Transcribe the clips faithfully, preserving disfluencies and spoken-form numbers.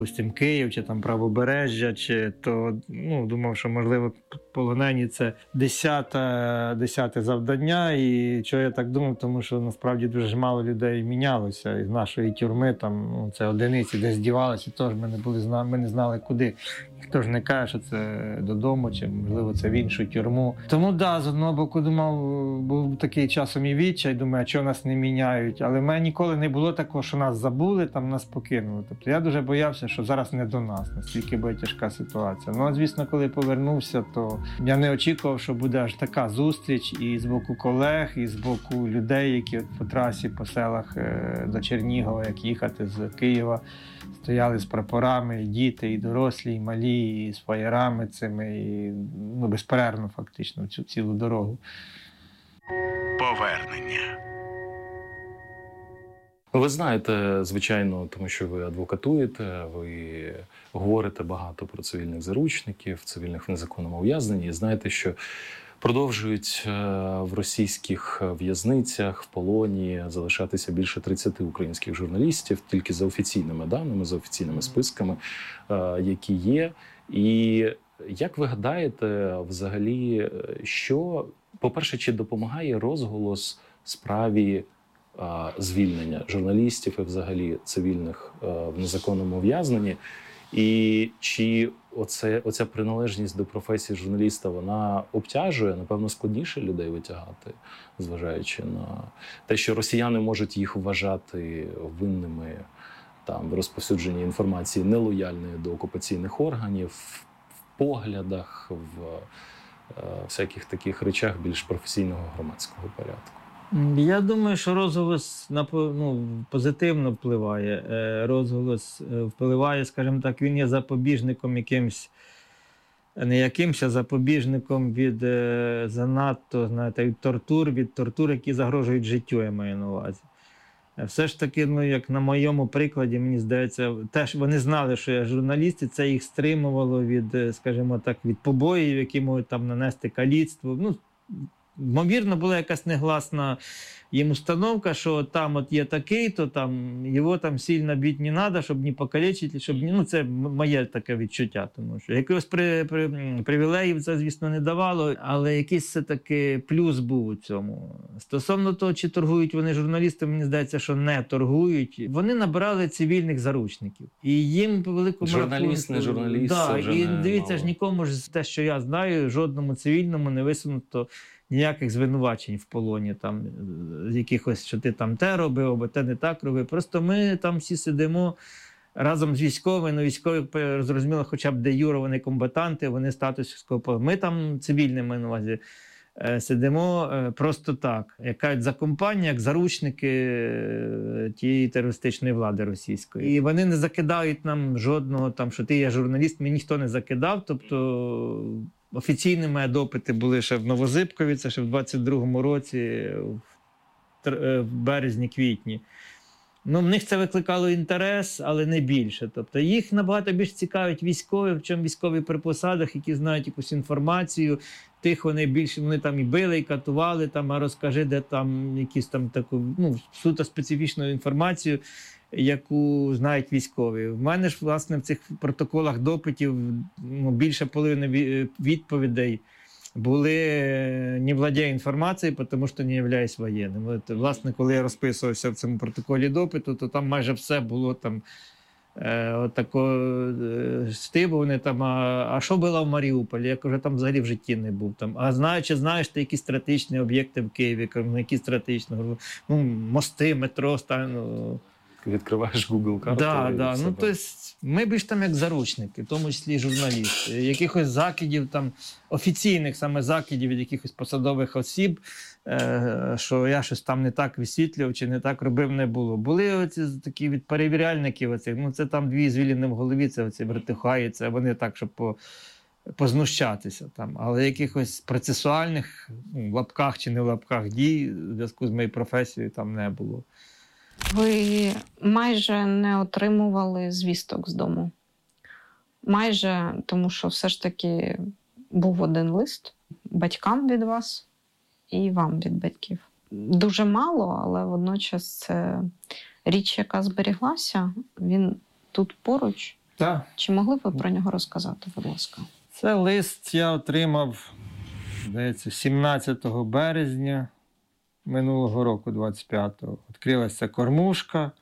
Допустим, Київ, чи там Правобережжя, чи то, ну, думав, що, можливо, полонені – це десяте, десяте завдання. І чого я так думав, тому що, насправді, дуже мало людей мінялося із нашої тюрми, там, ну, це одиниці, десь дівалися, тож ми не були, ми не знали, куди. Ніхто ж не каже, що це додому, чи, можливо, це в іншу тюрму. Тому, да, з одного боку, думав, був такий часом і відчай, думаю, а чого нас не міняють. Але в мене ніколи не було такого, що нас забули, там нас покинули. Тобто я дуже боявся, що зараз не до нас, настільки буде тяжка ситуація. Ну, а звісно, коли повернувся, то я не очікував, що буде аж така зустріч і з боку колег, і з боку людей, які от по трасі, по селах до Чернігова, як їхати з Києва, стояли з прапорами, і діти, і дорослі, і малі, і з фаєрами цими, і, ну, безперервно фактично цю цілу дорогу. Повернення. Ви знаєте, звичайно, тому що ви адвокатуєте, ви говорите багато про цивільних заручників, цивільних в незаконному ув'язненні, і знаєте, що продовжують в російських в'язницях, в полоні залишатися більше тридцяти українських журналістів, тільки за офіційними даними, за офіційними списками, які є. І як ви гадаєте, взагалі, що, по-перше, чи допомагає розголос справі звільнення журналістів і взагалі цивільних в незаконному ув'язненні? І чи оце, оця приналежність до професії журналіста, вона обтяжує, напевно, складніше людей витягати, зважаючи на те, що росіяни можуть їх вважати винними там, в розповсюдженні інформації нелояльної до окупаційних органів, в поглядах, в е, всяких таких речах більш професійного громадського порядку? Я думаю, що розголос на, ну, позитивно впливає. Розголос впливає, скажімо так, він є запобіжником якимсь, не якимсь, а запобіжником від занадто, знаєте, від тортур, від тортур, які загрожують життю, я маю на увазі. Все ж таки, ну, як на моєму прикладі, мені здається, теж вони знали, що я журналіст, і це їх стримувало від, скажімо так, від побоїв, які можуть там нанести каліцтво. Ну, ймовірно, була якась негласна їм установка, що там от є такий, то там його там сильно бити не треба, щоб не покалечити, щоб, ну, це моє таке відчуття, тому що якогось при, при, привілеїв це, звісно, не давало, але якийсь все-таки плюс був у цьому. Стосовно того, чи торгують вони журналістами, мені здається, що не торгують. Вони набирали цивільних заручників. І їм по великому журналіст, не журналіст, да, це вже і не дивіться мало. ж, нікому ж те, що я знаю, жодному цивільному не висунуто ніяких звинувачень в полоні, там, з якихось, що ти там те робив, або те не так робив. Просто ми там всі сидимо разом з військовими, ну, військові, зрозуміло, хоча б де юре вони комбатанти, вони статус військового. Ми там цивільними, на увазі, сидимо просто так, як кажуть, за компанію, як заручники тієї терористичної влади російської. І вони не закидають нам жодного, там, що ти є журналіст, мені ніхто не закидав, тобто офіційними допити були ще в Новозибкові, це ще в двадцять другому році, в березні-квітні. Ну, в них це викликало інтерес, але не більше. Тобто їх набагато більш цікавить військові, в чому військові при посадах, які знають якусь інформацію. Тих вони більше, вони там і били, і катували, там, а розкажи, де там якісь там таку, ну, суто специфічну інформацію, яку знають військові. В мене ж, власне, в цих протоколах допитів, ну, більше половини відповідей були «не владею інформацією, тому що не являюсь воєнним». От, власне, коли я розписувався в цьому протоколі допиту, то там майже все було там е, от такого е, стибу. Вони там, а, а що було в Маріуполі? Я кажу, там взагалі в житті не був. Там, а знаю, чи знаєш ти які стратегічні об'єкти в Києві? Кажу, які стратегічні? Ну, мости, метро, ну, відкриваєш Google карту. Да, да. Ну, то есть, ми більш там як заручники, в тому числі журналісти. Якихось закидів, там, офіційних саме закидів від якихось посадових осіб, е, що я щось там не так висвітлював чи не так робив, не було. Були оці такі від перевіряльників, оці, ну це там дві звіліни в голові, це оці вертихаються, вони так, щоб по, познущатися там. Але якихось процесуальних, ну, в лапках чи не в лапках дій в зв'язку з моєю професією там не було. Ви майже не отримували звісток з дому. Майже, тому що все ж таки був один лист батькам від вас і вам від батьків. Дуже мало, але водночас це річ, яка зберіглася. Він тут поруч. Так. Чи могли б ви про нього розказати, будь ласка? Це лист я отримав, здається, сімнадцятого березня минулого року, двадцять п'ятого. Відкрилася кормушка,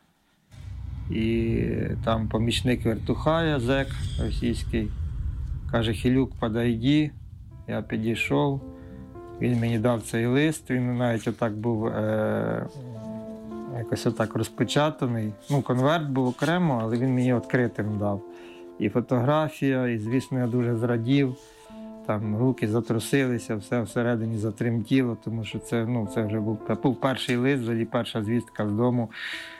і там помічник Вертухая, зек російський, каже: Хилюк, подойди. Я підійшов, він мені дав цей лист, він навіть отак був е- якось отак розпечатаний. Ну, конверт був окремо, але він мені відкритим дав. І фотографія, і, звісно, я дуже зрадів. Там руки затрусилися, все всередині затремтіло, тому що це, ну, це вже був, був перший лист, взагалі перша звістка з дому,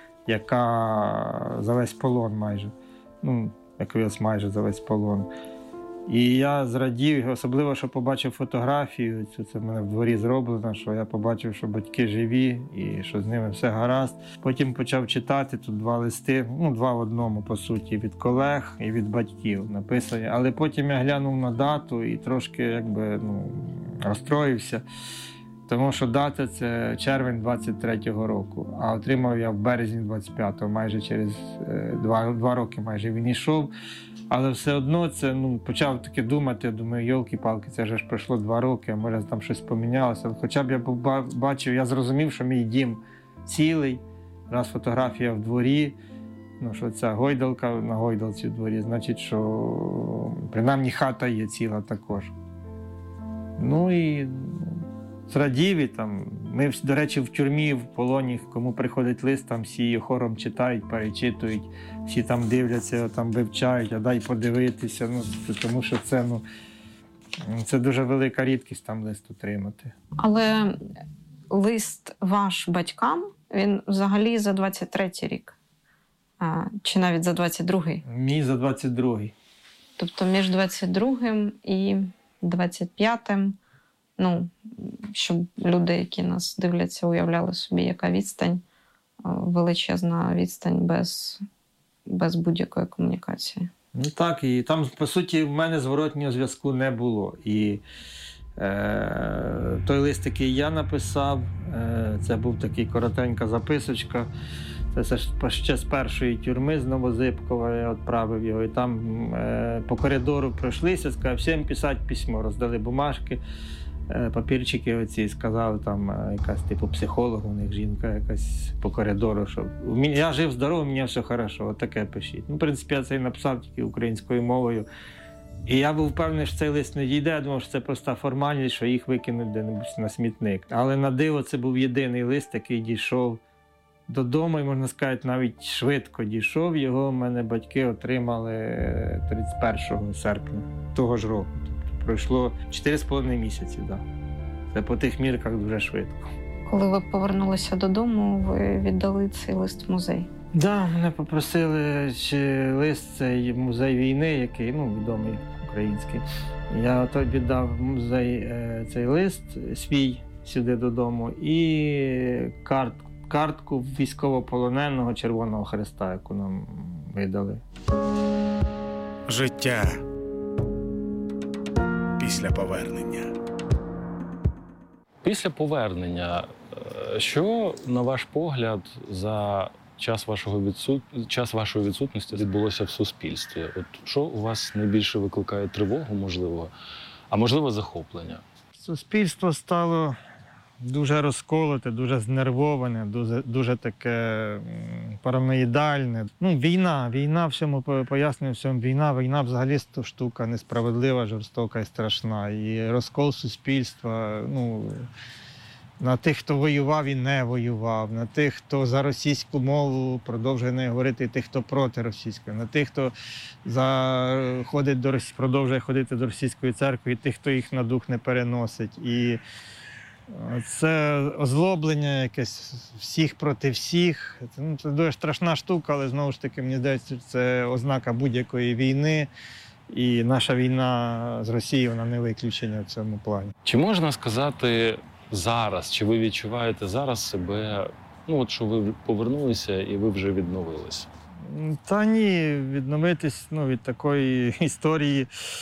яка за весь полон майже. Ну, якраз майже за весь полон. І я зрадів, особливо, що побачив фотографію, це, це в мене в дворі зроблено, що я побачив, що батьки живі і що з ними все гаразд. Потім почав читати, тут два листи, ну, два в одному, по суті, від колег і від батьків написані. Але потім я глянув на дату і трошки, якби, ну, розстроївся, тому що дата – це червень двадцять третього року, а отримав я в березні двадцять п'ятого, майже через е, два, два роки майже він йшов. Але все одно це, ну, почав таки думати, думаю, йолки-палки, це вже ж пройшло два роки, а може там щось помінялося. Хоча б я бачив, я зрозумів, що мій дім цілий, раз фотографія в дворі, ну, що ця гойдалка на гойдалці в дворі, значить, що принаймні хата є ціла також. Ну і зрадів, і там, ми, до речі, в тюрмі, в полоні, кому приходить лист, там всі хором читають, перечитують, всі там дивляться, там вивчають, а дай подивитися, ну, тому що це, ну, це дуже велика рідкість там лист отримати. Але лист ваш батькам, він взагалі за двадцять третій рік? А, чи навіть за двадцять другий? Мій за двадцять другий. Тобто між двадцять другим і двадцять п'ятим, ну, щоб люди, які нас дивляться, уявляли собі, яка відстань, величезна відстань без, без будь-якої комунікації. Ну так, і там, по суті, в мене зворотнього зв'язку не було. І е, той лист, який я написав, е, це був такий коротенька записочка. Це ще з першої тюрми з Новозипкова я відправив його. І там е, по коридору пройшлися, сказав, всім писати письмо, роздали бумажки. Папірчики оці, сказав, там якась типу психолог, у них жінка якась по коридору, що я жив здоровий, мені все хорошо, от таке пишіть. Ну, в принципі, я це і написав тільки українською мовою. І я був впевнений, що цей лист не дійде, я думав, що це проста формальність, що їх викинуть де-небудь на смітник. Але на диво це був єдиний лист, який дійшов додому, і, можна сказати, навіть швидко дійшов. Його в мене батьки отримали тридцять першого серпня того ж року. Пройшло чотири з половиною місяці, да. Це по тих мірках дуже швидко. Коли ви повернулися додому, ви віддали цей лист в музей? Так, да, мене попросили, чи лист цей музей війни, який, ну, відомий український. Я ото віддав в музей е, цей лист свій сюди додому і карт, картку військовополоненого Червоного Хреста, яку нам видали. Життя після повернення. Після повернення, що, на ваш погляд, за час, вашого відсут... час вашої відсутності відбулося в суспільстві? От що у вас найбільше викликає тривогу, можливо, а можливо, захоплення? Суспільство стало дуже розколоте, дуже знервоване, дуже, дуже таке параноїдальне. Ну, війна, війна всьому пояснює всьому. Війна, війна взагалі штука несправедлива, жорстока і страшна. І розкол суспільства, ну, на тих, хто воював і не воював, на тих, хто за російську мову продовжує не говорити, і тих, хто проти російської, на тих, хто за... ходить до... продовжує ходити до російської церкви, і тих, хто їх на дух не переносить. І це озлоблення якесь всіх проти всіх. Це, ну, це дуже страшна штука, але знову ж таки, мені здається, це ознака будь-якої війни. І наша війна з Росією, вона не виключення в цьому плані. Чи можна сказати зараз, чи ви відчуваєте зараз себе, ну от що ви повернулися і ви вже відновилися? Та ні, відновитись, ну, від такої історії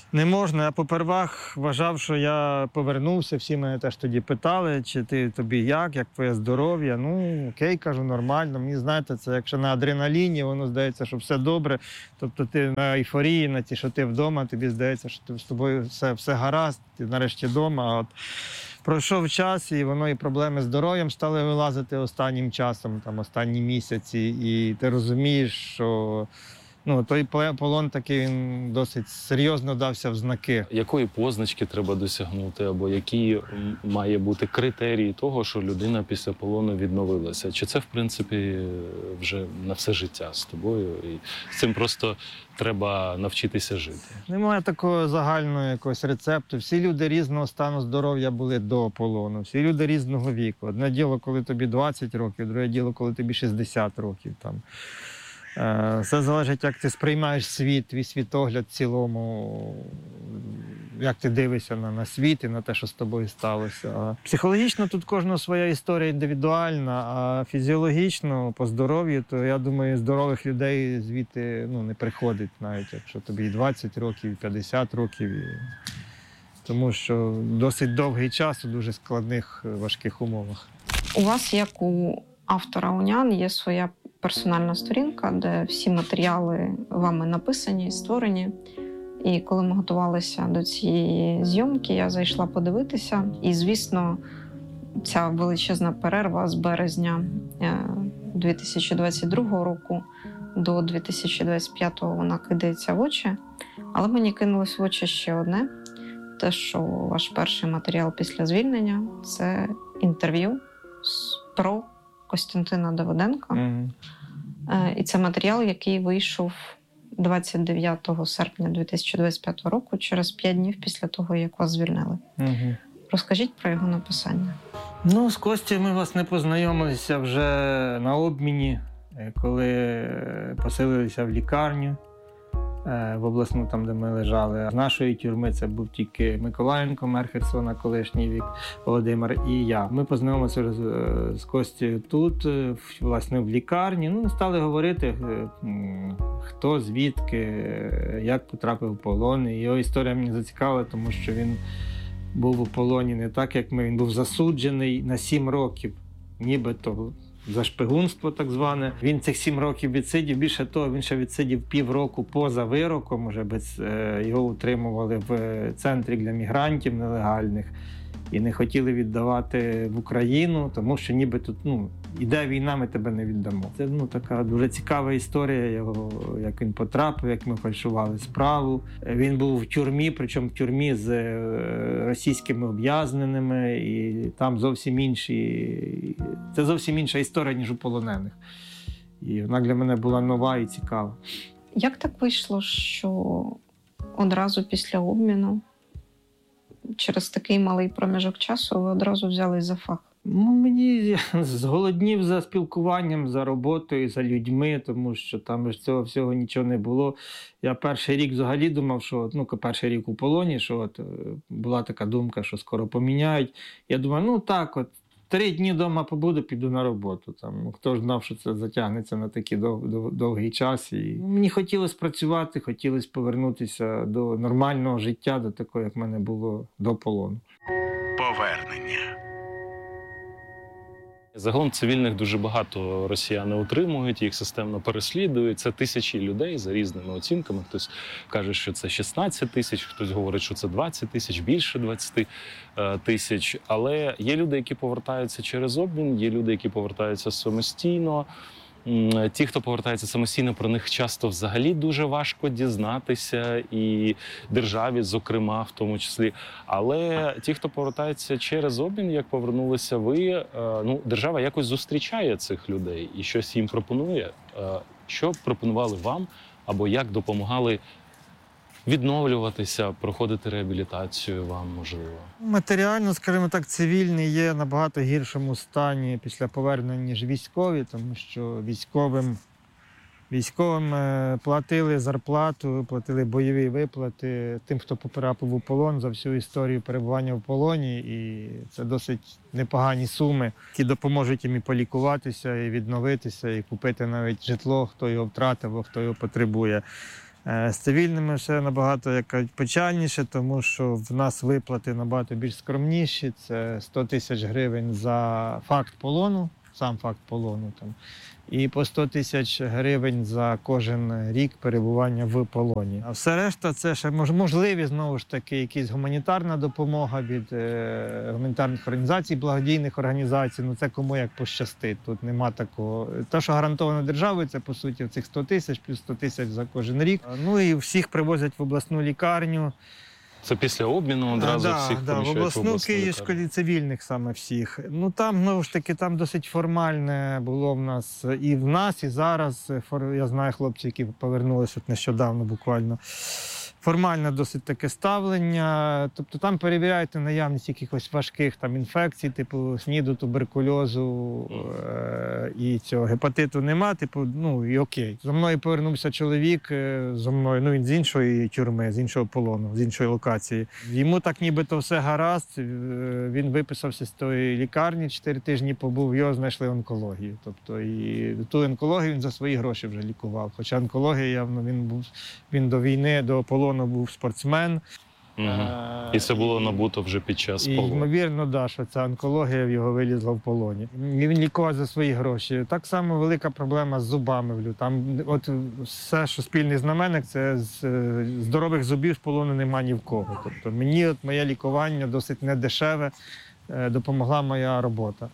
Не можна. Я попервах вважав, що я повернувся. Всі мене теж тоді питали, чи ти тобі як, як твоє здоров'я. Ну, окей, кажу, нормально. Мені, знаєте, це якщо на адреналіні, воно здається, що все добре. Тобто ти на ейфорії, на ті, що ти вдома, тобі здається, що ти, з тобою все, все гаразд, ти нарешті вдома. А от пройшов час, і воно і проблеми з здоров'ям стали вилазити останнім часом, там, останні місяці. І ти розумієш, що ну, той полон такий, він досить серйозно дався в знаки. Якої позначки треба досягнути, або які має бути критерії того, що людина після полону відновилася? Чи це, в принципі, вже на все життя з тобою? І з цим просто треба навчитися жити? Немає такого загального якогось рецепту. Всі люди різного стану здоров'я були до полону. Всі люди різного віку. Одне діло, коли тобі двадцять років, друге діло, коли тобі шістдесят років. Там. Все залежить, як ти сприймаєш світ, твій світогляд в цілому, як ти дивишся на, на світ і на те, що з тобою сталося. А психологічно тут кожна своя історія індивідуальна, а фізіологічно, по здоров'ю, то я думаю, здорових людей звідти ну, не приходить, навіть якщо тобі і двадцять років, і п'ятдесят років. І... Тому що досить довгий час у дуже складних, важких умовах. У вас, як у автора «Унян», є своя персональна сторінка, де всі матеріали вами написані, створені. І коли ми готувалися до цієї зйомки, я зайшла подивитися. І, звісно, ця величезна перерва з березня дві тисячі двадцять другого року до дві тисячі двадцять п'ятого вона кидається в очі. Але мені кинулось в очі ще одне. Те, що ваш перший матеріал після звільнення – це інтерв'ю про Костянтина Давиденка. Mm-hmm. І це матеріал, який вийшов двадцять дев'ятого серпня дві тисячі двадцять п'ятого року, через п'ять днів після того, як вас звільнили. Mm-hmm. Розкажіть про його написання. Ну, з Костю ми власне познайомилися вже на обміні, коли поселилися в лікарню в обласну, там, де ми лежали. З нашої тюрми це був тільки Миколаєнко, мер Херсона, колишній Вік Володимир, і я. Ми познайомилися з Костю тут, власне, в лікарні. Ну, стали говорити, хто, звідки, як потрапив в полон. І його історія мені зацікавила, тому що він був у полоні не так, як ми. Він був засуджений на сім років, нібито за шпигунство так зване. Він цих сім років відсидів. Більше того, він ще відсидів півроку поза вироком. Уже без, е, його утримували в центрі для мігрантів нелегальних і не хотіли віддавати в Україну, тому що ніби тут ну, іде війна, ми тебе не віддамо. Це ну, така дуже цікава історія його, як він потрапив, як ми фальшували справу. Він був в тюрмі, причому в тюрмі з російськими ув'язненими, і там зовсім інші, це зовсім інша історія, ніж у полонених. І вона для мене була нова і цікава. Як так вийшло, що одразу після обміну, через такий малий проміжок часу, ви одразу взялись за фах? Ну, мені зголоднів за спілкуванням, за роботою, за людьми, тому що там ж цього всього нічого не було. Я перший рік взагалі думав, що, ну, перший рік у полоні, що от була така думка, що скоро поміняють. Я думаю, ну так, от три дні вдома побуду, піду на роботу. Там, хто ж знав, що це затягнеться на такий дов, дов, довгий час. І мені хотілося працювати, хотілося повернутися до нормального життя, до такого, як в мене було до полону. Повернення. Загалом цивільних дуже багато росіяни утримують, їх системно переслідують. Це тисячі людей за різними оцінками. Хтось каже, що це шістнадцять тисяч, хтось говорить, що це двадцять тисяч, більше двадцять тисяч. Але є люди, які повертаються через обмін, є люди, які повертаються самостійно. Ті, хто повертається самостійно, про них часто взагалі дуже важко дізнатися, і державі, зокрема, в тому числі. Але ті, хто повертається через обмін, як повернулися ви, ну, держава якось зустрічає цих людей і щось їм пропонує. Що пропонували вам, або як допомагали відновлюватися, проходити реабілітацію вам, можливо? Матеріально, скажімо так, цивільний є набагато гіршому стані після повернення, ніж військові, тому що військовим, військовим платили зарплату, платили бойові виплати тим, хто потрапив у полон за всю історію перебування в полоні, і це досить непогані суми, які допоможуть їм і полікуватися, і відновитися, і купити навіть житло, хто його втратив, хто його потребує. З цивільними все набагато як кажуть, печальніше, тому що в нас виплати набагато більш скромніші. Це сто тисяч гривень за факт полону, сам факт полону. Там. І по сто тисяч гривень за кожен рік перебування в полоні. А все решта це ще можливі, знову ж таки, якась гуманітарна допомога від е, гуманітарних організацій, благодійних організацій. Ну це кому як пощастить. Тут нема такого. Те, що гарантовано державою, це по суті цих сто тисяч, плюс сто тисяч за кожен рік. Ну і всіх привозять в обласну лікарню. Це після обміну одразу да, всіх да, поміщають в обласну, в обласну Київську, лікарню. цивільних саме всіх. Ну там, знову ж таки, там досить формальне було в нас і в нас, і зараз. Я знаю хлопців, які повернулися нещодавно буквально. Формальне досить таке ставлення. Тобто там перевіряють наявність якихось важких там інфекцій, типу СНІДу, туберкульозу е- і цього гепатиту нема, типу, ну і окей. За мною повернувся чоловік, е- зо мною, ну він з іншої тюрми, з іншого полону, з іншої локації. Йому так нібито все гаразд, е- він виписався з тої лікарні, чотири тижні побув, його знайшли онкологію. Тобто і ту онкологію він за свої гроші вже лікував. Хоча онкологія явно він був, він до війни, до полону був спортсмен. Угу. І це було набуто вже під час І, полону. ймовірно, да, що ця онкологія в його вилізла в полоні. І він лікував за свої гроші. Так само велика проблема з зубами. Там от все, що спільний знаменник, це з здорових зубів з полону немає ні в кого. Тобто мені от моє лікування досить недешеве, допомогла моя робота.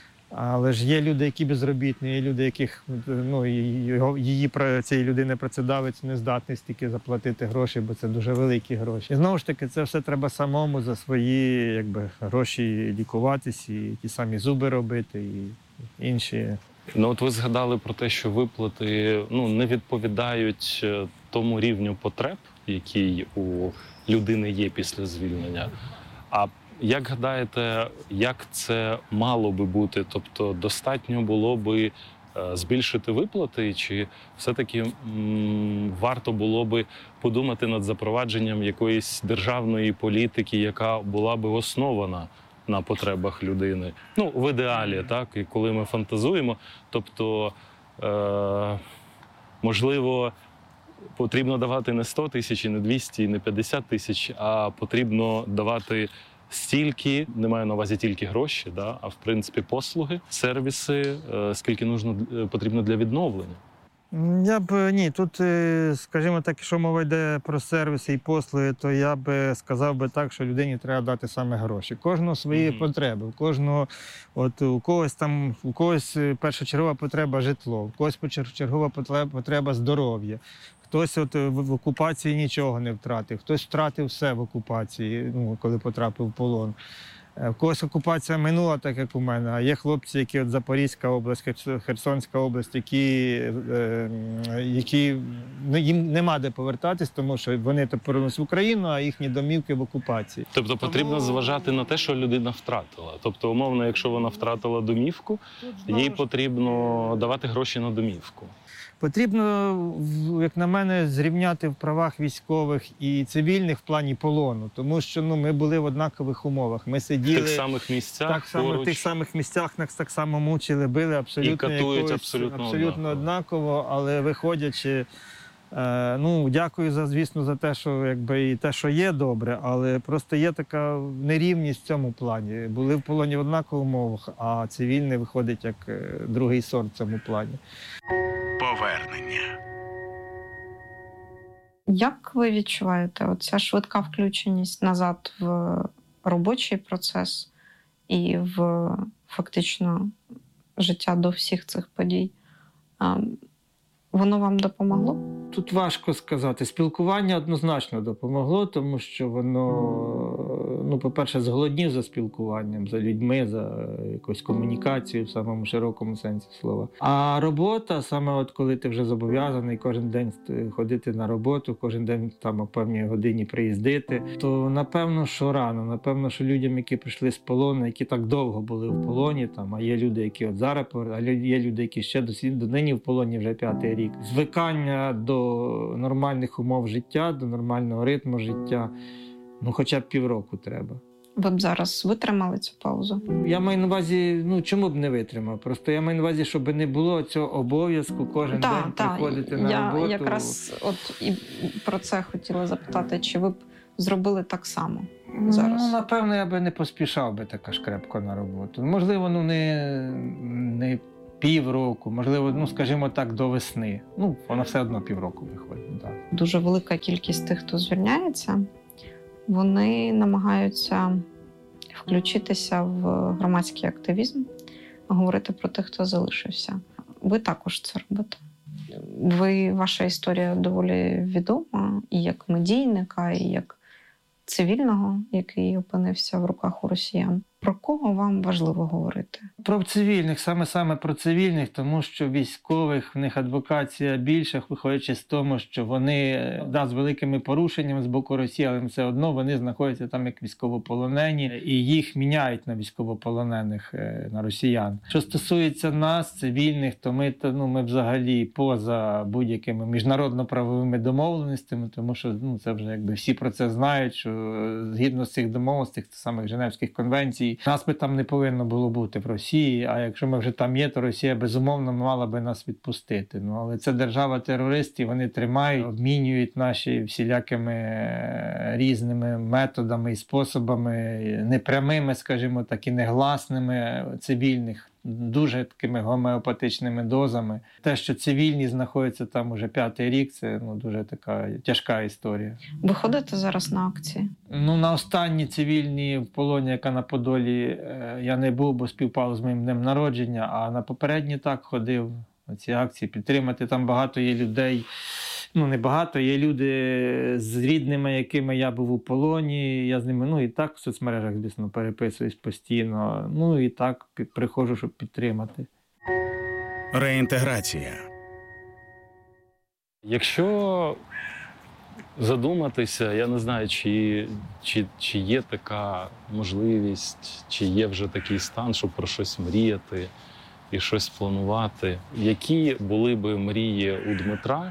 Але ж є люди, які безробітні, є люди, яких ну, його, її, цієї людини працедавець не здатний стільки заплатити гроші, бо це дуже великі гроші. І знову ж таки, це все треба самому за свої якби, гроші лікуватись, і ті самі зуби робити, і інші. Ну от ви згадали про те, що виплати ну, не відповідають тому рівню потреб, який у людини є після звільнення. А як гадаєте, як це мало би бути? Тобто достатньо було би е, збільшити виплати, чи все-таки м, варто було би подумати над запровадженням якоїсь державної політики, яка була би основана на потребах людини? Ну, в ідеалі, так, і коли ми фантазуємо, тобто, е, можливо, потрібно давати не сто тисяч, і не двісті, і не п'ятдесят тисяч, а потрібно давати стільки, не маю на увазі тільки гроші, да, а в принципі послуги, сервіси, скільки нужно, потрібно для відновлення. Я б ні, тут, скажімо так, якщо мова йде про сервіси і послуги, то я би сказав би так, що людині треба дати саме гроші. Кожного свої mm-hmm. потреби, у кожного, от у когось там, у когось першочергова потреба житло, у когось першочергова потреба здоров'я. Хтось от в окупації нічого не втратив, хтось втратив все в окупації, ну, коли потрапив в полон. В когось окупація минула, так як у мене, а є хлопці, які от Запорізька область, Херсонська область, які, е, які ну, їм нема де повертатись, тому що вони то повернулися в Україну, а їхні домівки в окупації. Тобто потрібно тому... зважати на те, що людина втратила. Тобто, умовно, якщо вона втратила домівку, їй потрібно давати гроші на домівку. Потрібно, як на мене, зрівняти в правах військових і цивільних в плані полону, тому що ну, ми були в однакових умовах. Ми сиділи в тих самих місцях, так само, в тих самих місцях нас так само мучили, били абсолютно, і катують якось, абсолютно, абсолютно однаково. однаково, але виходячи, е, ну, дякую, за, звісно, за те, що якби, і те, що є добре, але просто є така нерівність в цьому плані. Були в полоні в однакових умовах, а цивільний виходить як другий сорт в цьому плані. Повернення. Як ви відчуваєте оця швидка включеність назад в робочий процес і в фактично життя до всіх цих подій? Воно вам допомогло? Тут важко сказати. Спілкування однозначно допомогло, тому що воно, ну, по-перше, зголоднів за спілкуванням, за людьми, за якусь комунікацію в самому широкому сенсі слова. А робота, саме от коли ти вже зобов'язаний кожен день ходити на роботу, кожен день там о певній годині приїздити, то напевно, що рано. Напевно, що людям, які прийшли з полону, які так довго були в полоні, там, а є люди, які от зараз, а є люди, які ще до, до нині в полоні вже п'ятий рік. Звикання до нормальних умов життя, до нормального ритму життя, ну хоча б півроку треба. Ви б зараз витримали цю паузу? Я маю на увазі, ну чому б не витримав? Просто я маю на увазі, щоб не було цього обов'язку кожен Так, день так. приходити на Я роботу. якраз от і про це хотіла запитати, чи ви б зробили так само зараз? Ну, напевно, я би не поспішав би так аж крепко на роботу. Можливо, ну не, не півроку, можливо, ну скажімо так, до весни. Ну, вона все одно півроку виходить. Так. Дуже велика кількість тих, хто звільняється, вони намагаються включитися в громадський активізм, говорити про тих, хто залишився. Ви також це робите. Ви, ваша історія доволі відома і як медійника, і як цивільного, який опинився в руках у росіян. Про кого вам важливо говорити? Про цивільних, саме-саме про цивільних, тому що військових, в них адвокація більша, виходячи з тому, що вони, да, з великими порушеннями з боку Росії, але все одно вони знаходяться там як військовополонені, і їх міняють на військовополонених, на росіян. Що стосується нас, цивільних, то ми, ну, ми взагалі поза будь-якими міжнародно-правовими домовленостями, тому що ну, це вже якби всі про це знають, що згідно з цих домовленостей, тих самих Женевських конвенцій, нас би там не повинно було бути в Росії, а якщо ми вже там є, то Росія, безумовно, мала би нас відпустити. Ну, але це держава-терористи, вони тримають, обмінюють наші всілякими різними методами і способами, непрямими, скажімо так, і негласними цивільних, дуже такими гомеопатичними дозами. Те, що цивільні знаходяться там уже п'ятий рік, це ну, дуже така тяжка історія. Ви ходите зараз на акції? Ну, на останні цивільні в полоні, яка на Подолі, я не був, бо співпало з моїм днем народження, а на попередні так ходив на ці акції підтримати. Там багато є людей, ну не багато, є люди з рідними, якими я був у полоні, я з ними, ну і так в соцмережах, звісно, переписуюсь постійно, ну і так приходжу, щоб підтримати. Реінтеграція. Якщо задуматися, я не знаю, чи, чи, чи є така можливість, чи є вже такий стан, щоб про щось мріяти і щось планувати. Які були би мрії у Дмитра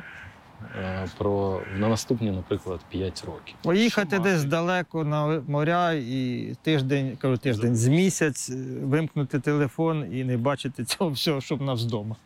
про на наступні, наприклад, п'ять років? Поїхати десь далеко на моря і тиждень, кажу тиждень, з місяць вимкнути телефон і не бачити цього всього, щоб нас вдома.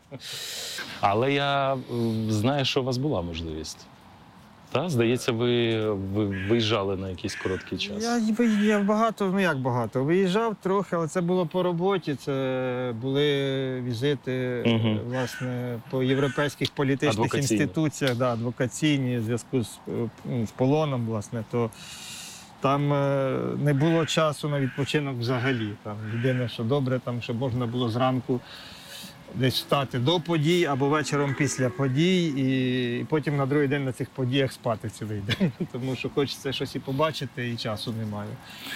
Але я знаю, що у вас була можливість. Та? Здається, ви, ви виїжджали на якийсь короткий час. Я, я багато, ну як багато, виїжджав трохи, але це було по роботі, це були візити, угу. власне, по європейських політичних інституціях, да, адвокаційні, в зв'язку з, з полоном, власне, то там не було часу на відпочинок взагалі. Там єдине, що добре, там, щоб можна було зранку десь встати до подій або вечором після подій, і потім на другий день на цих подіях спати цілий день. Тому що хочеться щось і побачити, і часу немає.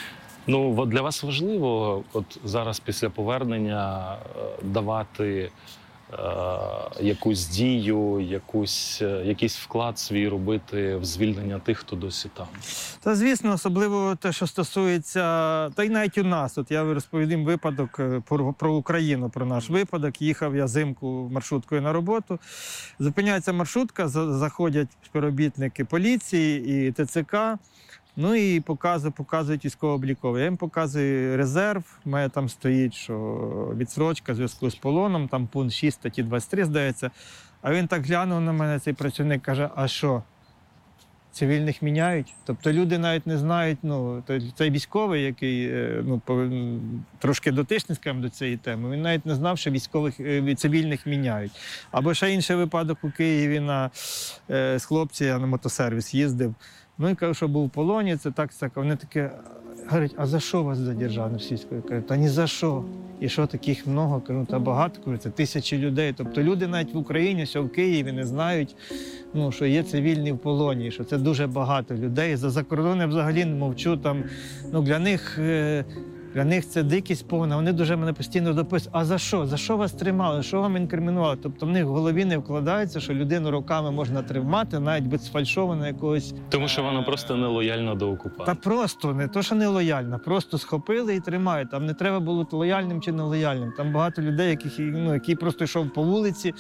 Ну, для вас важливо от зараз після повернення давати е, якусь дію, якусь, якийсь вклад свій робити в звільнення тих, хто досі там? Та, звісно, особливо те, що стосується, та й навіть у нас. От я розповім випадок про, про Україну, про наш випадок. Їхав я взимку маршруткою на роботу. Зупиняється маршрутка, заходять співробітники поліції і ТЦК. Ну і показують, показують військово-обліковий. Я їм показую резерв, у мене там стоїть, що відсрочка в зв'язку з полоном, там пункт шість статті двадцять три, здається. А він так глянув на мене, цей працівник, каже, а що, цивільних міняють? Тобто люди навіть не знають, ну, цей військовий, який ну, трошки дотичний, скажімо, до цієї теми, він навіть не знав, що військових, цивільних міняють. Або ще інший випадок у Києві на, з хлопця, я на мотосервіс їздив. Ну і кажу, що був в полоні, це так, так. Вони таке, говорять, а за що вас задержали російською? Кажу, та ні за що. І що, таких много? Кажу, та багато, кажу, це тисячі людей. Тобто люди навіть в Україні, що в Києві не знають, ну, що є цивільні в полоні, що це дуже багато людей. За закордони взагалі не мовчу, там, ну, для них... Для них це дикість повна, вони дуже мене постійно дописують, а за що? За що вас тримали? Що вам інкримінували? Тобто в них в голові не вкладається, що людину роками можна тримати, навіть без сфальшованого якогось... Тому що вона просто не лояльна до окупанта. Та просто, не то, що не лояльна, просто схопили і тримають. Там не треба було лояльним чи не лояльним. Там багато людей, яких, ну, які просто йшов по вулиці,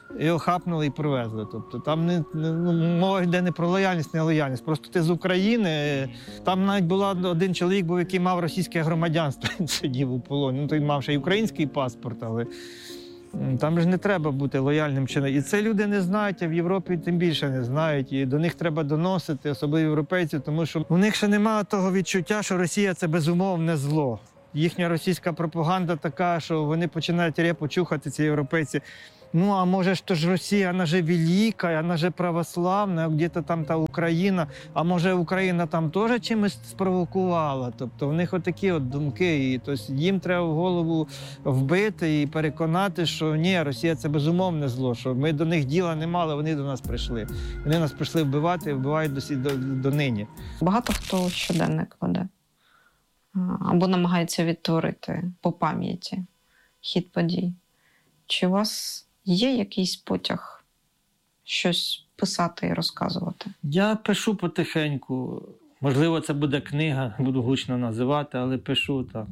його хапнули і привезли. Тобто там не, ну, мова йде не про лояльність, не лояльність. Просто ти з України. Там навіть була один чоловік, був, який мав російське громадянство, він сидів у полоні. Ну, той мав ще й український паспорт, але там ж не треба бути лояльним чином. І це люди не знають, а в Європі тим більше не знають. І до них треба доносити, особливо європейців, тому що у них ще немає того відчуття, що Росія – це безумовне зло. Їхня російська пропаганда така, що вони починають репу чухати, ці європейці. Ну, а може ж то ж Росія, вона же велика, вона же православна, где-то там та Україна, а може Україна там теж чимось спровокувала. Тобто в них отакі от думки, і тобто, їм треба в голову вбити і переконати, що ні, Росія – це безумовне зло, що ми до них діла не мали, вони до нас прийшли. Вони нас прийшли вбивати і вбивають досі до, до нині. Багато хто щоденник веде або намагається відтворити по пам'яті хід подій. Чи у вас є якийсь потяг щось писати і розказувати? Я пишу потихеньку. Можливо, це буде книга, буду гучно називати, але пишу так.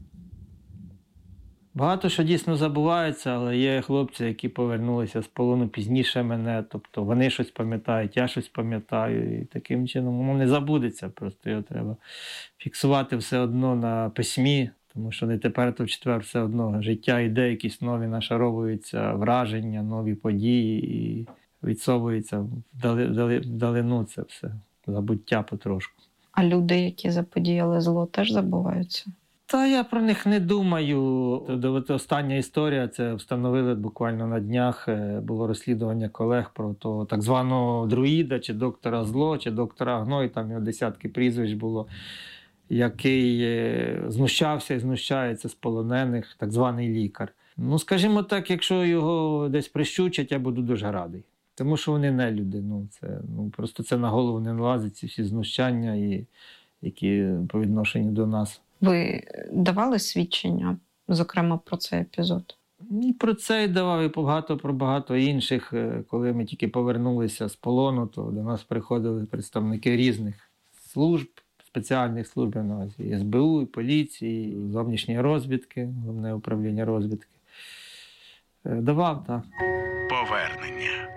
Багато що дійсно забувається, але є хлопці, які повернулися з полону пізніше мене. Тобто вони щось пам'ятають, я щось пам'ятаю. І таким чином воно не забудеться. Просто його треба фіксувати все одно на письмі. Тому що не тепер, то в четвер все одно життя йде, якісь нові нашаровуються враження, нові події і відсовується вдали, вдалину це все, забуття потрошку. А люди, які заподіяли зло, теж забуваються? Та я про них не думаю. Остання історія, це встановили буквально на днях, було розслідування колег про того так званого друїда, чи доктора Зло, чи доктора Гной, там його десятки прізвищ було, який знущався і знущається з полонених, так званий лікар. Ну, скажімо так, якщо його десь прищучать, я буду дуже радий. Тому що вони не люди. Ну, це, ну, просто це на голову не налазить, ці всі знущання, і, які по відношенню до нас. Ви давали свідчення, зокрема, про цей епізод? І про це й давав, і багато про багато інших. Коли ми тільки повернулися з полону, то до нас приходили представники різних служб, спеціальних служб, і ес бе у, і поліції, і зовнішньої розвідки, Головне управління розвідки. Давав, так. Повернення.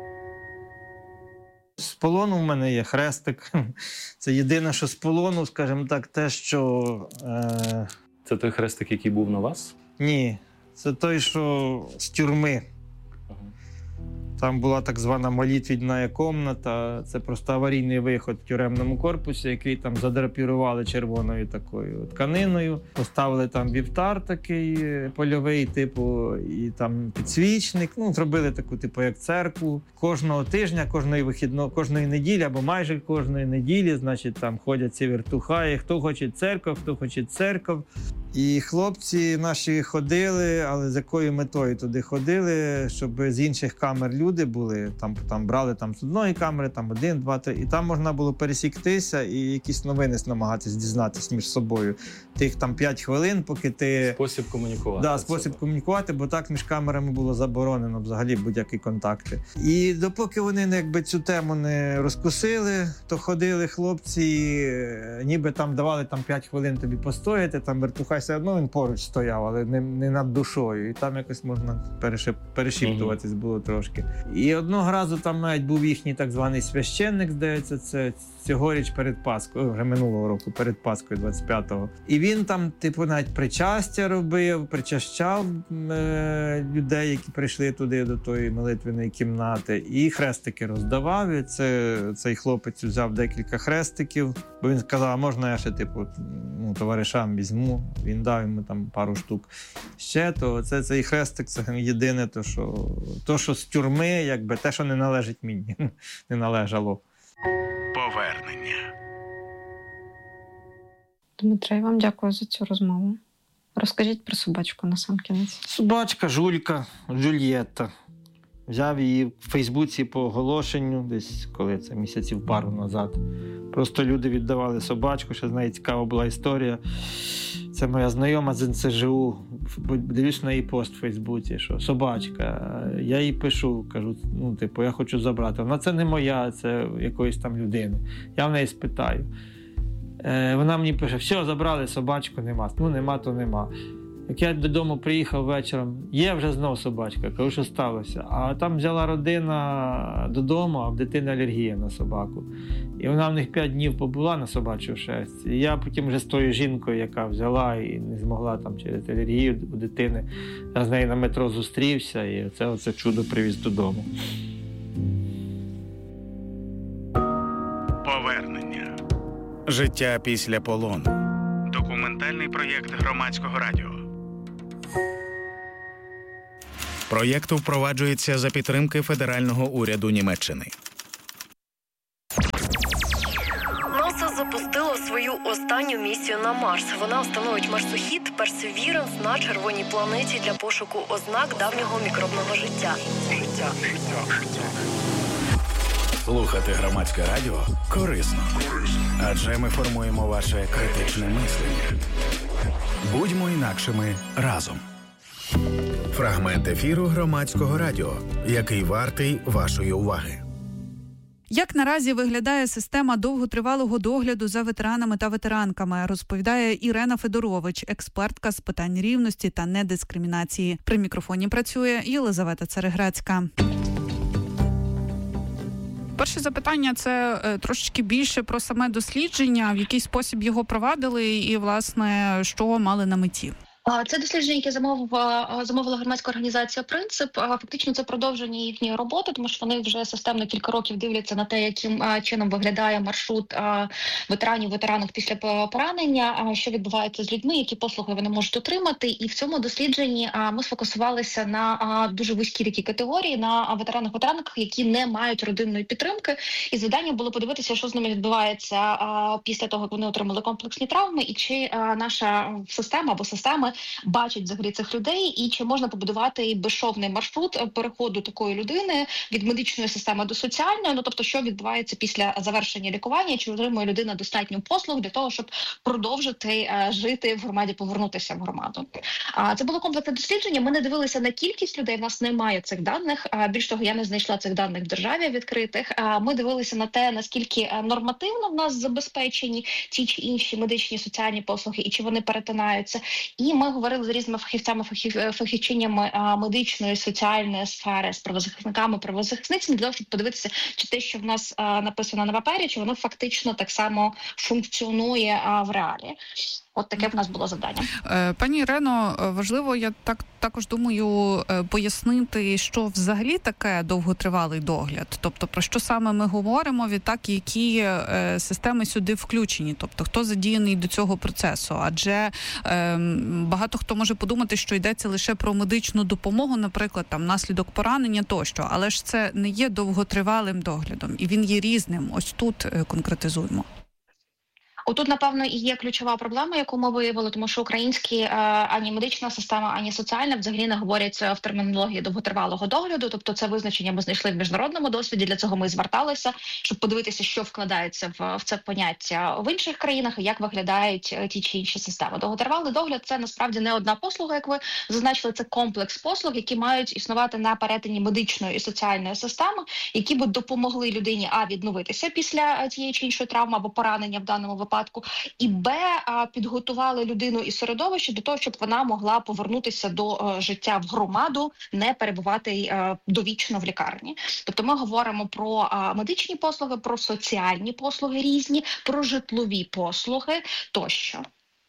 З полону в мене є хрестик. Це єдине, що з полону, скажімо так, те, що... Е... Це той хрестик, який був на вас? Ні, це той, що з тюрми. Там була так звана молитвенна кімната, це просто аварійний виход в тюремному корпусі, який там задрапірували червоною такою тканиною. Поставили там вівтар такий польовий, типу, і там підсвічник. Ну, зробили таку, типу, як церкву. Кожного тижня, кожної вихідної, кожної неділі, або майже кожної неділі, значить, там ходять ці вертухаї. Хто хоче церкву, хто хоче церкву. І хлопці наші ходили, але з якою метою туди ходили, щоб з інших камер люди були, там, там брали там, з одної камери, там один, два, три, і там можна було пересіктися і якісь новини намагатись дізнатися між собою. Тих там п'ять хвилин, поки ти... Спосіб комунікувати. Да, спосіб комунікувати, бо так між камерами було заборонено взагалі будь-які контакти. І допоки вони якби цю тему не розкусили, то ходили хлопці, ніби там давали там п'ять хвилин тобі постояти, там вертухай все одно він поруч стояв, але не, не над душою. І там якось можна перешеп, перешіптуватись було трошки. І одного разу там навіть був їхній так званий священник, здається, це цьогоріч перед Паскою, вже минулого року, перед Паскою двадцять п'ятого. І він там, типу, навіть причастя робив, причащав е- людей, які прийшли туди до тої молитвеної кімнати, і хрестики роздавав. І це, цей хлопець взяв декілька хрестиків, бо він сказав, а можна я ще, типу, ну, товаришам візьму. Він дав йому там пару штук ще, то це, цей хрестик, це єдине, то що, то, що з тюрми, якби те, що не належить мені, не належало. Повернення. Дмитро, я вам дякую за цю розмову. Розкажіть про собачку на сам кінець. Собачка, Жулька, Джульєтта. Взяв її в Фейсбуці по оголошенню, десь коли це місяців пару назад. Просто люди віддавали собачку, ще з неї цікава була історія. Це моя знайома з ен це же у. Дивлюсь на її пост в Фейсбуці, що собачка. Я їй пишу, кажу, ну, типу, я хочу забрати. Вона це не моя, це якоїсь там людини. Я в неї спитаю. Е, вона мені пише, все, забрали собачку, нема. Ну, нема, то нема. Як я додому приїхав вечором, є вже знов собачка, кажу, що сталося. А там взяла родина додому, а в дитини алергія на собаку. І вона в них п'ять днів побула на собачу шерсть. І я потім вже з тою жінкою, яка взяла і не змогла там через алергію у дитини, я з нею на метро зустрівся, і це оце чудо привіз додому. Повернення. Життя після полону. Документальний проєкт Громадського радіо. Проєкт впроваджується за підтримки федерального уряду Німеччини. НАСА запустило свою останню місію на Марс. Вона встановить марсохід Perseverance на червоній планеті для пошуку ознак давнього мікробного життя. Життя. Слухати Громадське радіо корисно. Адже ми формуємо ваше критичне мислення. Будьмо інакшими разом. Фрагмент ефіру Громадського радіо, який вартий вашої уваги. Як наразі виглядає система довготривалого догляду за ветеранами та ветеранками, розповідає Ірена Федорович, експертка з питань рівності та недискримінації. При мікрофоні працює Єлизавета Цареградська. Перше запитання – це е, трошечки більше про саме дослідження, в який спосіб його провадили і, власне, що мали на меті. Це дослідження, яке замовила, замовила громадська організація «Принцип». Фактично це продовження їхньої роботи, тому що вони вже системно кілька років дивляться на те, яким чином виглядає маршрут ветеранів, ветеранок після поранення, що відбувається з людьми, які послуги вони можуть отримати. І в цьому дослідженні ми сфокусувалися на дуже вузькій такій категорії, на ветеранах, ветеранках, які не мають родинної підтримки. І завданням було подивитися, що з ними відбувається після того, як вони отримали комплексні травми, і чи наша система або системи бачать взагалі цих людей, і чи можна побудувати безшовний маршрут переходу такої людини від медичної системи до соціальної, ну тобто, що відбувається після завершення лікування, чи отримує людина достатньо послуг для того, щоб продовжити е, жити в громаді, повернутися в громаду. А це було комплексне дослідження. Ми не дивилися на кількість людей, в нас немає цих даних. А більш того, я не знайшла цих даних в державі відкритих. А ми дивилися на те, наскільки нормативно в нас забезпечені ті чи інші медичні соціальні послуги, і чи вони перетинаються. І ми говорили з різними фахівцями, фахів, фахівчинями а, медичної, соціальної сфери, з правозахисниками, правозахисницями, для того, щоб подивитися, чи те, що в нас а, написано на папері, чи воно фактично так само функціонує а, в реалі. От таке в нас було завдання. Пані Ірено, важливо, я так також думаю, пояснити, що взагалі таке довготривалий догляд. Тобто, про що саме ми говоримо, відтак, які е, системи сюди включені. Тобто, хто задіяний до цього процесу. Адже е, багато хто може подумати, що йдеться лише про медичну допомогу, наприклад, там, наслідок поранення тощо. Але ж це не є довготривалим доглядом. І він є різним. Ось тут е, конкретизуємо. Отут, напевно, і є ключова проблема, яку ми виявили, тому що українські е, ані медична система, ані соціальна взагалі не говорять в термінології довготривалого догляду. Тобто це визначення ми знайшли в міжнародному досвіді, для цього ми зверталися, щоб подивитися, що вкладається в, в це поняття в інших країнах і як виглядають ті чи інші системи. Довготривалий догляд – це насправді не одна послуга, як ви зазначили, це комплекс послуг, які мають існувати на перетині медичної і соціальної системи, які б допомогли людині а відновитися після тієї чи іншої травми або поранення в даному випадку, і б підготували людину і середовище до того, щоб вона могла повернутися до життя в громаду, не перебувати довічно в лікарні. Тобто ми говоримо про медичні послуги, про соціальні послуги різні, про житлові послуги тощо.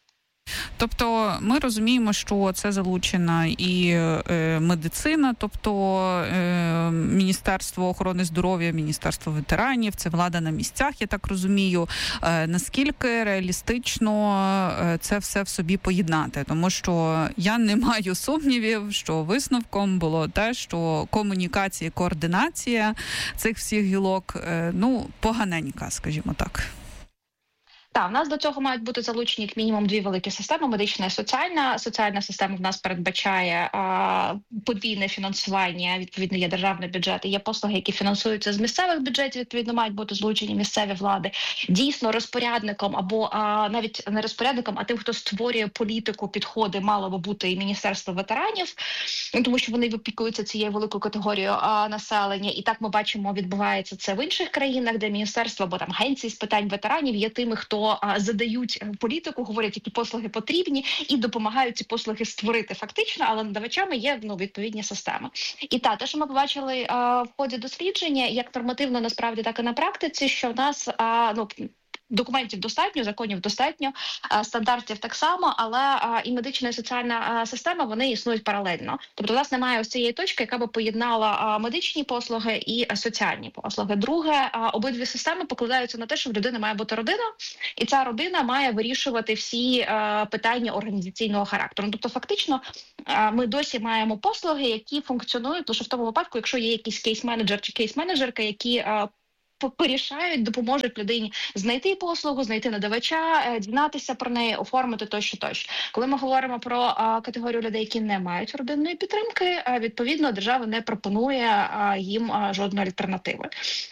Тобто ми розуміємо, що це залучена і е, медицина, тобто е, Міністерство охорони здоров'я, Міністерство ветеранів, це влада на місцях, я так розумію. Е, наскільки реалістично е, це все в собі поєднати? Тому що я не маю сумнівів, що висновком було те, що комунікація, координація цих всіх гілок, е, ну, поганенька, скажімо так. Так, в нас до цього мають бути залучені як мінімум дві великі системи – медична і соціальна. Соціальна система в нас передбачає а, подвійне фінансування, відповідно є державний бюджет, і є послуги, які фінансуються з місцевих бюджетів, відповідно мають бути залучені місцеві влади. Дійсно, розпорядником або а, навіть не розпорядником, а тим, хто створює політику, підходи, мало би бути і Міністерство ветеранів, тому що вони опікуються цією великою категорією а, населення. І так ми бачимо, відбувається це в інших країнах, де міністерство або там агенції з питань ветеранів є тими, хто хто а, задають політику, говорять, які послуги потрібні, і допомагають ці послуги створити фактично, але надавачами є ну, відповідні системи. І та, те, що ми побачили а, в ході дослідження, як нормативно насправді, так і на практиці, що в нас а, ну, документів достатньо, законів достатньо, стандартів так само, але і медична і соціальна система, вони існують паралельно. Тобто у нас немає ось цієї точки, яка би поєднала медичні послуги і соціальні послуги. Друге, обидві системи покладаються на те, що в людини має бути родина, і ця родина має вирішувати всі питання організаційного характеру. Тобто фактично ми досі маємо послуги, які функціонують лише в тому випадку, якщо є якийсь кейс-менеджер чи кейс-менеджерка, які порішають, допоможуть людині знайти послугу, знайти надавача, дізнатися про неї, оформити тощо, тощо. Коли ми говоримо про а, категорію людей, які не мають родинної підтримки, а, відповідно, держава не пропонує а, їм а, жодної альтернативи.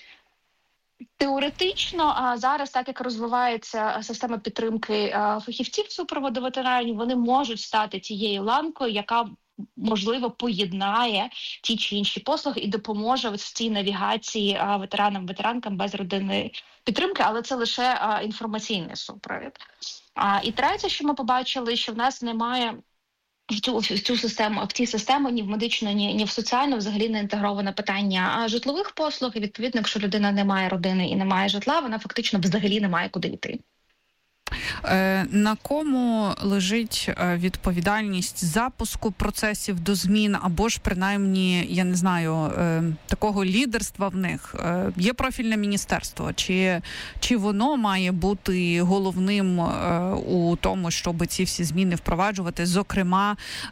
Теоретично, а зараз, так як розвивається система підтримки а, фахівців супроводу ветеранів, вони можуть стати тією ланкою, яка можливо поєднає ті чи інші послуги і допоможе в цій навігації а, ветеранам, ветеранкам без родинної підтримки, але це лише а, інформаційний супровід. А, і третє, що ми побачили, що в нас немає в цю, в цю систему, в цій системі ні в медичну, ні, ні в соціальну взагалі не інтегроване питання а житлових послуг. І відповідно, якщо людина не має родини і не має житла, вона фактично взагалі не має куди йти. На кому лежить відповідальність запуску процесів до змін, або ж принаймні, я не знаю, такого лідерства в них? Є профільне міністерство, чи, чи воно має бути головним у тому, щоб ці всі зміни впроваджувати, зокрема,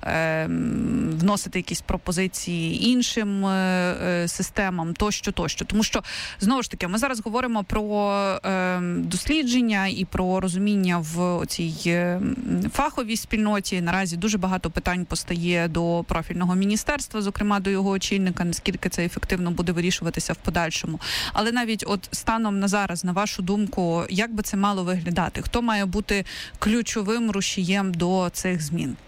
вносити якісь пропозиції іншим системам, тощо, тощо. Тому що, знову ж таки, ми зараз говоримо про дослідження і про розуміння в цій фаховій спільноті. Наразі дуже багато питань постає до профільного міністерства, зокрема до його очільника, наскільки це ефективно буде вирішуватися в подальшому. Але навіть от станом на зараз, на вашу думку, як би це мало виглядати? Хто має бути ключовим рушієм до цих змін?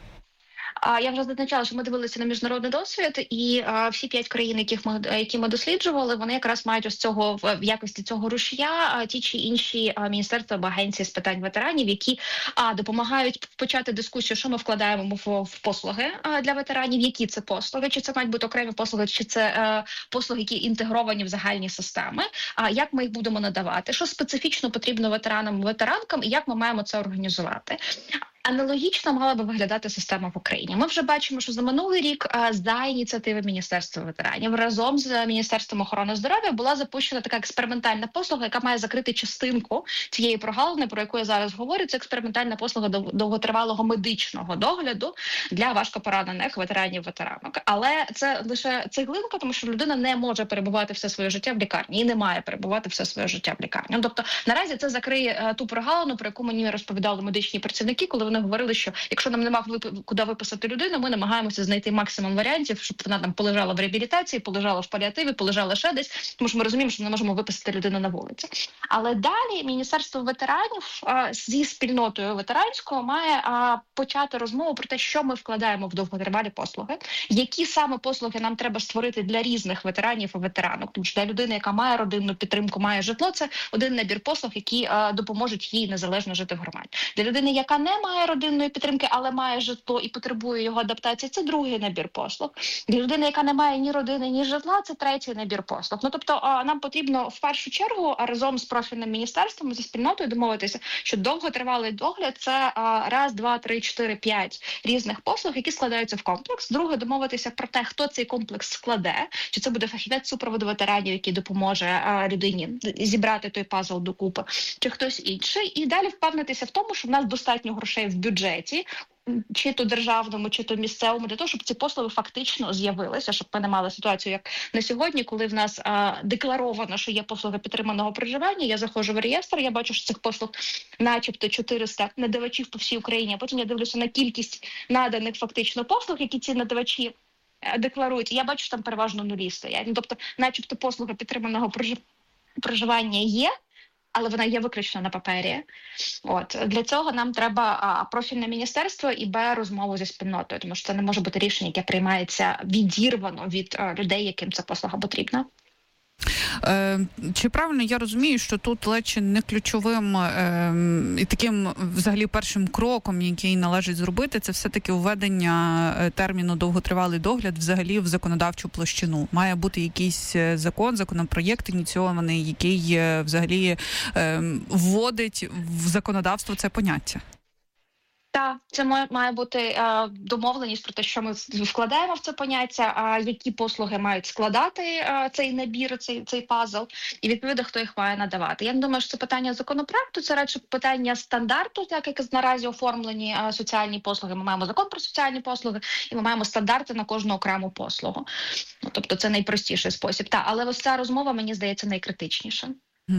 Я вже зазначала, що ми дивилися на міжнародний досвід, і а, всі п'ять країн, яких ми які ми досліджували, вони якраз мають ось цього в якості цього рушія, а, ті чи інші а, міністерства або агенції з питань ветеранів, які а допомагають почати дискусію, що ми вкладаємо в, в послуги а, для ветеранів, які це послуги, чи це мають бути окремі послуги, чи це а, послуги, які інтегровані в загальні системи. А як ми їх будемо надавати, що специфічно потрібно ветеранам, ветеранкам, і як ми маємо це організувати. Аналогічно мала би виглядати система в Україні. Ми вже бачимо, що за минулий рік а, за ініціативи Міністерства ветеранів разом з Міністерством охорони здоров'я була запущена така експериментальна послуга, яка має закрити частинку цієї прогалини, про яку я зараз говорю. Це експериментальна послуга довготривалого медичного догляду для важкопоранених ветеранів-ветеранок. Але це лише цеглинка, тому що людина не може перебувати все своє життя в лікарні і не має перебувати все своє життя в лікарні. Тобто наразі це закриє ту прогалину, про яку мені розповідали медичні працівники, коли вони говорили, що якщо нам нема куди виписати людину, ми намагаємося знайти максимум варіантів, щоб вона там полежала в реабілітації, полежала в паліативі, полежала ще десь, тому що ми розуміємо, що ми не можемо виписати людину на вулиці. Але далі Міністерство ветеранів а, зі спільнотою ветеранською має а, почати розмову про те, що ми вкладаємо в довготривалі послуги, які саме послуги нам треба створити для різних ветеранів і ветеранок. Тому що для людини, яка має родинну підтримку, має житло, це один набір послуг, які а, допоможуть їй незалежно жити в громаді. Для людини, яка не має родинної підтримки, але має житло і потребує його адаптації, це другий набір послуг. Для людини, яка не має ні родини, ні житла, це третій набір послуг. Ну, тобто нам потрібно в першу чергу разом з профільним міністерством, зі спільнотою домовитися, що довготривалий догляд – це раз, два, три, чотири, п'ять різних послуг, які складаються в комплекс. Друге, домовитися про те, хто цей комплекс складе, чи це буде фахівець супроводу ветеранів, який допоможе людині зібрати той пазл докупи, чи хтось інший. І далі впевнитися в тому, що в нас достатньо грошей в бюджеті, чи то державному, чи то місцевому, для того, щоб ці послуги фактично з'явилися, щоб ми не мали ситуацію, як на сьогодні, коли в нас а, декларовано, що є послуги підтриманого проживання, я заходжу в реєстр, я бачу, що цих послуг начебто чотириста надавачів по всій Україні, а потім я дивлюся на кількість наданих фактично послуг, які ці надавачі декларують, і я бачу, що там переважно нулі стоять. Тобто, начебто послуга підтриманого проживання є, але вона є виключно на папері. От для цього нам треба а, профільне міністерство і б розмову зі спільнотою, тому що це не може бути рішення, яке приймається відірвано від а, людей, яким ця послуга потрібна. Е, чи правильно я розумію, що тут ледь чи не ключовим е, і таким взагалі першим кроком, який належить зробити, це все-таки введення терміну довготривалий догляд взагалі в законодавчу площину? Має бути якийсь закон, законопроєкт ініційований, який взагалі е, вводить в законодавство це поняття? Так, це має бути е, домовленість про те, що ми вкладаємо в це поняття, а які послуги мають складати е, цей набір, цей цей пазл, і відповідно, хто їх має надавати. Я не думаю, що це питання законопроекту, це радше питання стандарту, так як наразі оформлені е, соціальні послуги. Ми маємо закон про соціальні послуги, і ми маємо стандарти на кожну окрему послугу. Ну, тобто це найпростіший спосіб. Так, але ось ця розмова, мені здається, найкритичніша.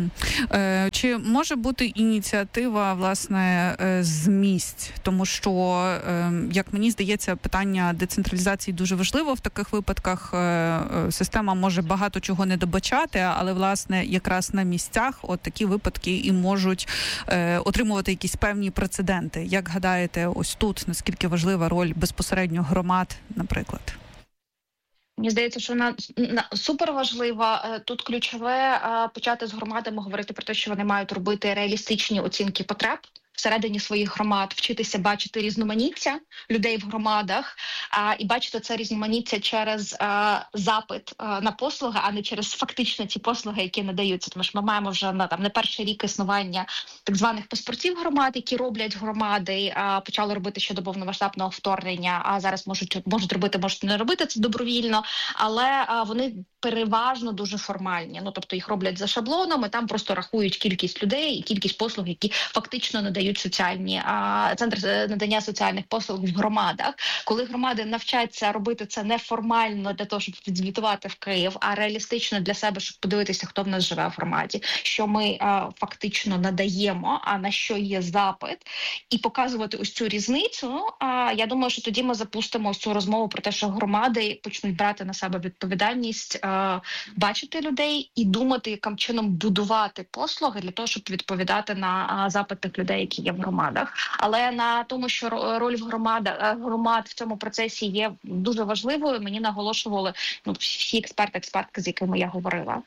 Чи може бути ініціатива, власне, з місць? Тому що, як мені здається, питання децентралізації дуже важливо в таких випадках. Система може багато чого не добачати, але, власне, якраз на місцях от такі випадки і можуть отримувати якісь певні прецеденти. Як гадаєте, ось тут, наскільки важлива роль безпосередньо громад, наприклад? Мені здається, що вона супер важлива. Тут ключове почати з громадами говорити про те, що вони мають робити реалістичні оцінки потреб всередині своїх громад, вчитися бачити різноманіття людей в громадах а, і бачити це різноманіття через а, запит а, на послуги, а не через фактично ті послуги, які надаються. Тому що ми маємо вже на там не перший рік існування так званих паспортів громад, які роблять громади, а, почали робити ще до повномасштабного вторгнення, а зараз можуть можуть робити, можуть не робити це добровільно, але а, вони переважно дуже формальні. Ну, тобто їх роблять за шаблоном, і там просто рахують кількість людей і кількість послуг, які фактично надають соціальні а, центри надання соціальних послуг в громадах. Коли громади навчаться робити це не формально для того, щоб відзвітувати в Київ, а реалістично для себе, щоб подивитися, хто в нас живе в громаді, що ми а, фактично надаємо, а на що є запит, і показувати ось цю різницю. А я думаю, що тоді ми запустимо ось цю розмову про те, що громади почнуть брати на себе відповідальність, а, бачити людей і думати, яким чином будувати послуги для того, щоб відповідати на а, запит людей, які є в громадах. Але на тому, що роль в громадах, громад в цьому процесі є дуже важливою, мені наголошували ну, всі експерти, експертки, з якими я говорила.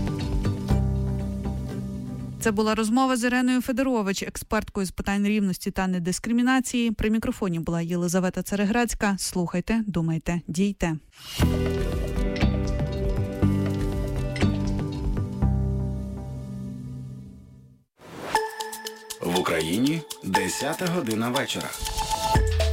Це була розмова з Іреною Федорович, експерткою з питань рівності та недискримінації. При мікрофоні була Єлизавета Цареградська. Слухайте, думайте, дійте. В Україні десята година вечора.